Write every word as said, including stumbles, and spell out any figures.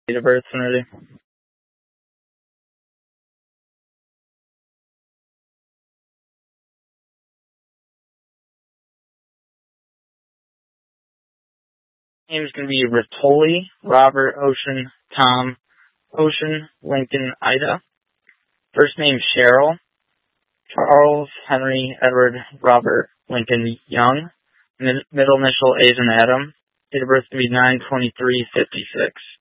Date of birth when ready. Name is going to be Ritoli, Robert, Ocean, Tom, Ocean, Lincoln, Ida. First name Cheryl, Charles, Henry, Edward, Robert, Lincoln, Young. Mid- middle initial A as in Adam. Date of birth to be nine twenty-three fifty-six.